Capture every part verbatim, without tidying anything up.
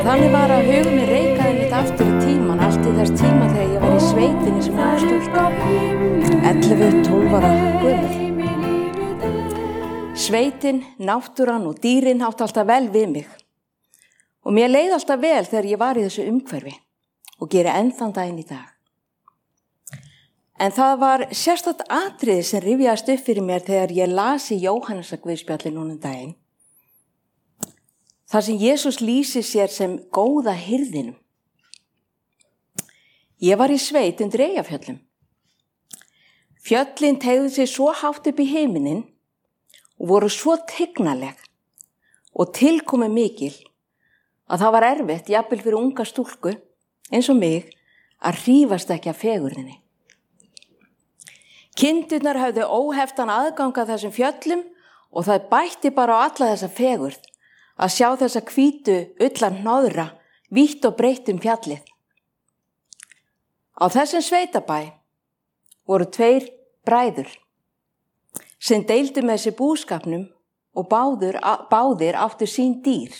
Þannig var að hugum mér reikaði mitt aftur í tíman, allt í þess tíma þegar ég var í sveitinni sem var stúlka, ellefu tólf ára gömul. Sveitin, náttúran og dýrin áttu alltaf vel við mig. Og mér leið alltaf vel þegar ég var í þessu umhverfi og geri enn þann daginn í dag. En það var sérstakt atriði sem rifjaðist upp fyrir mér þegar ég las í Jóhannesarguðspjalli núna um daginn. Það sem Jesús lýsir sér sem góða hirðinum. Ég var í sveit undir Eyjafjöllum. Fjöllin teygðu sig svo hátt upp í himininn og voru svo tignaleg og tilkomi mikil að það var erfitt, jafnvel fyrir unga stúlku, eins og mig, að hrífast ekki af fegurðinni. Kindurnar höfðu óheftan aðgang að þessum fjöllum og það bætti bara á alla þessa fegurð að sjá þessa hvítu ullan hnoðra vítt og breitt um fjallið. Á þessum sveitabæ voru tveir bræður sem deildu með sér búskapnum og báður, báðir áttu sín dýr.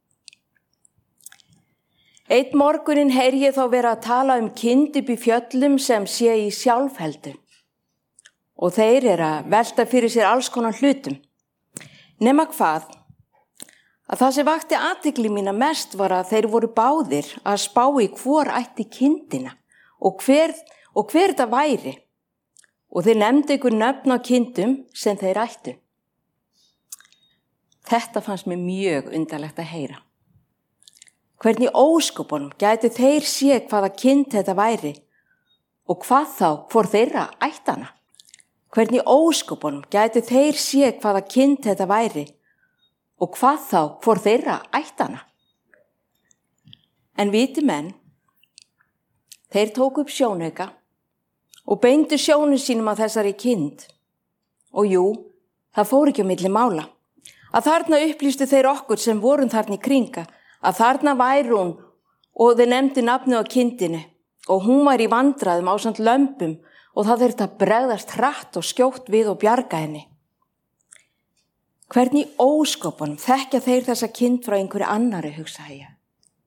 Einn morgunin heyri ég þá vera að tala um kind upp í fjöllum sem sé í sjálfheldu og þeir eru að velta fyrir sér alls konar hlutum. Nema hvað, að það sem vakti athygli mína mest var að þeir voru báðir að spá í hvor ætti kindina og hver, og hver það væri og þeir nefndu ykkur nöfn á kindum sem þeir ættu. Þetta fannst mér mjög undarlegt að heyra. Hvernig óskopunum gætu þeir sé hvaða kind þetta væri og hvað þá hvor þeirra ættana? Hvernig óskopunum gætu þeir sé hvaða kind þetta væri og hvað þá hvor þeirra ættana? En viti menn, þeir tóku upp sjónauka og beindu sjónum sínum á þessari kind. Og jú, það fór ekki á milli mála. Að þarna upplýstu þeir okkur sem vorum þarna í kringa, að þarna væri hún og þeir nefndu nafni á kindinu og hún var í vandræðum ásamt lömbum og það þurfti að bregðast hratt og skjótt við og bjarga henni. Hvernig óskopunum þekkja þeir þessa kind frá einhverju annari, hugsaði ég.